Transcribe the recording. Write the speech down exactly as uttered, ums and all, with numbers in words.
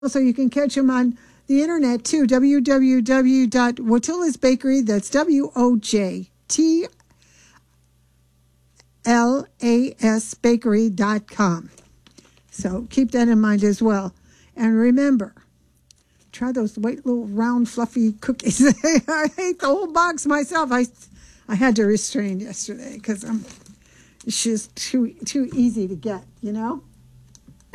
Also, you can catch them on the internet too, w w w dot wotilla's bakery, that's W O J T L A S bakery dot com. So keep that in mind as well. And remember, try those white little round fluffy cookies. I ate the whole box myself. I, I had to restrain yesterday because I'm it's just too too easy to get, you know.